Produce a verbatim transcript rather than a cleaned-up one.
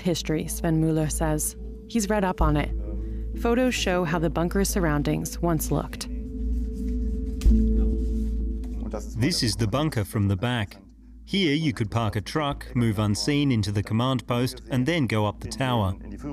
history, Sven Muller says. He's read up on it. Photos show how the bunker's surroundings once looked. This is the bunker from the back. Here you could park a truck, move unseen into the command post, and then go up the tower.